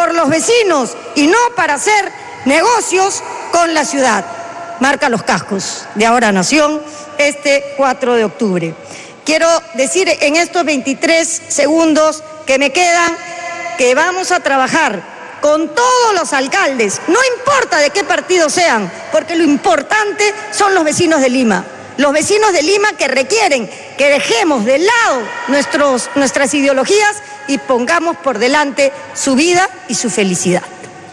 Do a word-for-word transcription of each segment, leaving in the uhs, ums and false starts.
por los vecinos y no para hacer negocios con la ciudad. Marca los cascos de Ahora Nación este cuatro de octubre. Quiero decir en estos veintitrés segundos que me quedan que vamos a trabajar con todos los alcaldes, no importa de qué partido sean, porque lo importante son los vecinos de Lima. Los vecinos de Lima que requieren que dejemos de lado nuestros, nuestras ideologías y pongamos por delante su vida y su felicidad.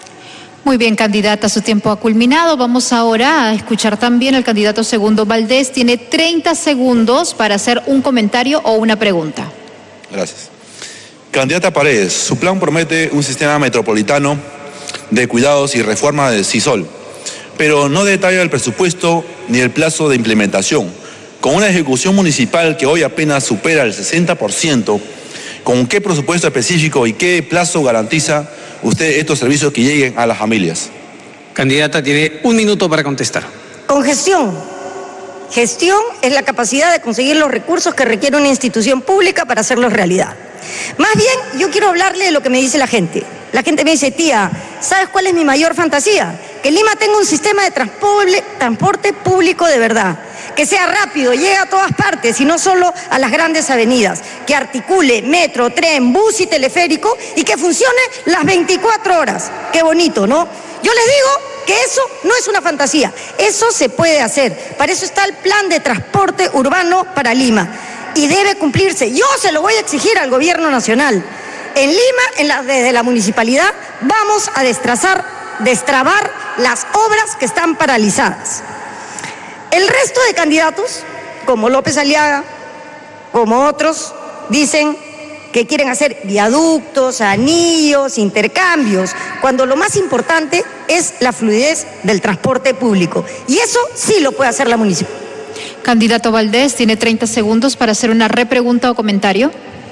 Muy bien, candidata, su tiempo ha culminado. Vamos ahora a escuchar también al candidato Segundo Valdés. Tiene treinta segundos para hacer un comentario o una pregunta. Gracias. Candidata Paredes, su plan promete un sistema metropolitano de cuidados y reforma del CISOL, pero no detalla el presupuesto ni el plazo de implementación. Con una ejecución municipal que hoy apenas supera el sesenta por ciento, ¿con qué presupuesto específico y qué plazo garantiza usted estos servicios que lleguen a las familias? Candidata, tiene un minuto para contestar. Con gestión. Gestión es la capacidad de conseguir los recursos que requiere una institución pública para hacerlos realidad. Más bien, yo quiero hablarle de lo que me dice la gente. La gente me dice, tía, ¿sabes cuál es mi mayor fantasía? Que Lima tenga un sistema de transporte público de verdad, que sea rápido, llegue a todas partes y no solo a las grandes avenidas, que articule metro, tren, bus y teleférico y que funcione las veinticuatro horas. Qué bonito, ¿no? Yo les digo que eso no es una fantasía, eso se puede hacer. Para eso está el plan de transporte urbano para Lima y debe cumplirse. Yo se lo voy a exigir al gobierno nacional. En Lima, en la, desde la municipalidad, vamos a destrozar, destrabar las obras que están paralizadas. El resto de candidatos, como López Aliaga, como otros, dicen que quieren hacer viaductos, anillos, intercambios, cuando lo más importante es la fluidez del transporte público. Y eso sí lo puede hacer la municipalidad. Candidato Valdés, tiene treinta segundos para hacer una repregunta o comentario.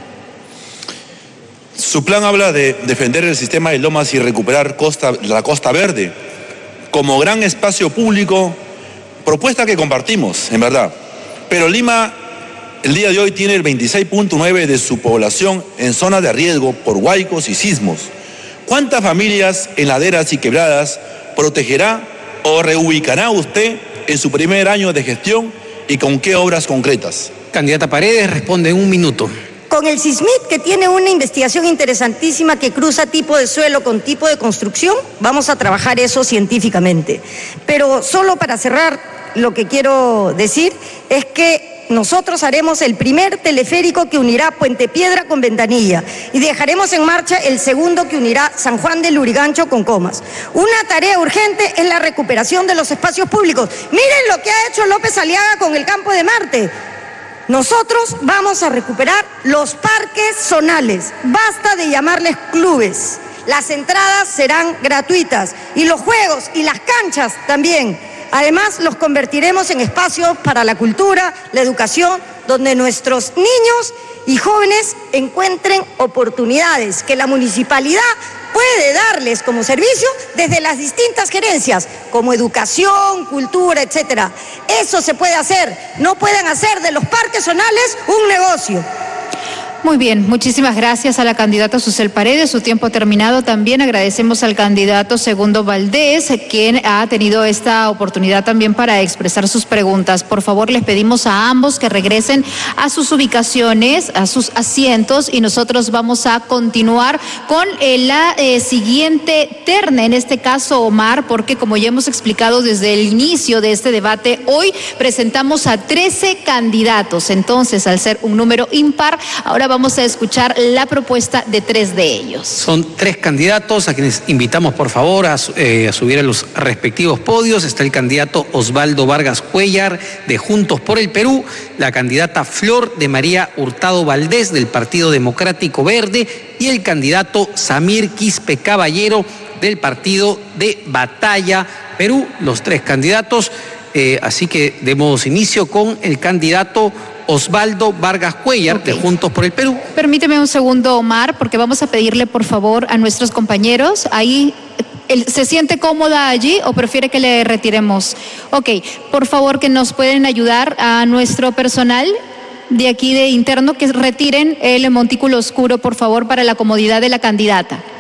Su plan habla de defender el sistema de lomas y recuperar costa, la Costa Verde como gran espacio público, propuesta que compartimos, en verdad. Pero Lima, el día de hoy, tiene el veintiséis punto nueve de su población en zonas de riesgo por huaicos y sismos. ¿Cuántas familias en laderas y quebradas protegerá o reubicará usted en su primer año de gestión y con qué obras concretas? Candidata Paredes, responde en un minuto. Con el SISMIT, que tiene una investigación interesantísima que cruza tipo de suelo con tipo de construcción, vamos a trabajar eso científicamente. Pero solo para cerrar, lo que quiero decir es que nosotros haremos el primer teleférico que unirá Puente Piedra con Ventanilla y dejaremos en marcha el segundo que unirá San Juan del Lurigancho con Comas. Una tarea urgente es la recuperación de los espacios públicos. Miren lo que ha hecho López Aliaga con el Campo de Marte. Nosotros vamos a recuperar los parques zonales. Basta de llamarles clubes. Las entradas serán gratuitas y los juegos y las canchas también. Además, los convertiremos en espacios para la cultura, la educación, donde nuestros niños y jóvenes encuentren oportunidades que la municipalidad puede darles como servicio desde las distintas gerencias, como educación, cultura, etcétera. Eso se puede hacer. No pueden hacer de los parques zonales un negocio. Muy bien, muchísimas gracias a la candidata Susel Paredes. Su tiempo ha terminado. También agradecemos al candidato Segundo Valdés, quien ha tenido esta oportunidad también para expresar sus preguntas. Por favor, les pedimos a ambos que regresen a sus ubicaciones, a sus asientos, y nosotros vamos a continuar con eh, la eh, siguiente terna, en este caso Omar, porque como ya hemos explicado desde el inicio de este debate, hoy presentamos a trece candidatos. Entonces, al ser un número impar, ahora vamos Vamos a escuchar la propuesta de tres de ellos. Son tres candidatos a quienes invitamos, por favor, a, eh, a subir a los respectivos podios. Está el candidato Osvaldo Vargas Cuellar, de Juntos por el Perú, la candidata Flor de María Hurtado Valdés, del Partido Democrático Verde, y el candidato Samir Quispe Caballero, del Partido de Batalla Perú. Los tres candidatos, eh, así que demos inicio con el candidato Osvaldo Vargas Cuellar, okay, de Juntos por el Perú. Permíteme un segundo, Omar, porque vamos a pedirle, por favor, a nuestros compañeros, ahí, él, ¿se siente cómoda allí o prefiere que le retiremos? Ok, por favor, que nos pueden ayudar a nuestro personal de aquí de interno, que retiren el montículo oscuro, por favor, para la comodidad de la candidata.